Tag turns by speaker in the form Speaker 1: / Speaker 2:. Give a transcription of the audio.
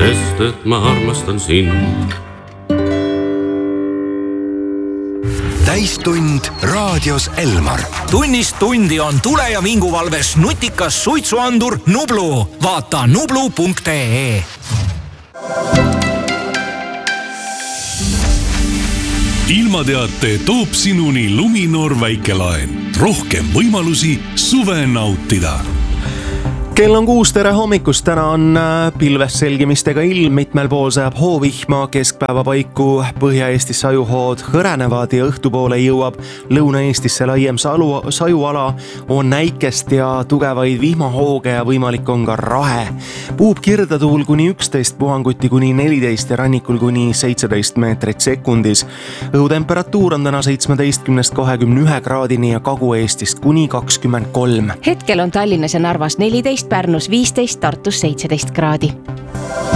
Speaker 1: sest et ma armastan sind.
Speaker 2: Täistund raadios Elmar.
Speaker 3: Tunnist tundi on tule- ja vinguvalves nutikas suitsuandur Nublu. Vaata nublu.ee.
Speaker 4: Ilmateate toob sinuni Luminor väikelaen. Rohkem võimalusi suve nautida.
Speaker 5: Kell on 6, tere hommikust, täna on pilves selgimistega ilm, mitmel pool sajab hoovihma, keskpäeva paiku Põhja-Eestis sajuhood hõrenevad ja õhtupoole jõuab Lõuna-Eestisse laiem sajuala, on näikest ja tugevaid vihmahooge ja võimalik on ka rahe. Puhub kirdatuul kuni 11, puhanguti kuni 14 ja rannikul kuni 17 meetrit sekundis. Õhutemperatuur on täna 17-21 kraadini ja Kagu-Eestist kuni 23.
Speaker 6: Hetkel on Tallinnas ja Narvas 14, Pärnus 15, Tartus 17 kraadi.